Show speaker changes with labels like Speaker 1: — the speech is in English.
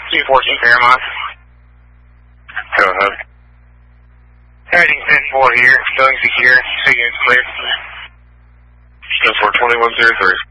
Speaker 1: 214 Paramount.
Speaker 2: Go ahead.
Speaker 1: Heading 10-4 here, going secure, signal's clear.
Speaker 2: 10-4, 2103.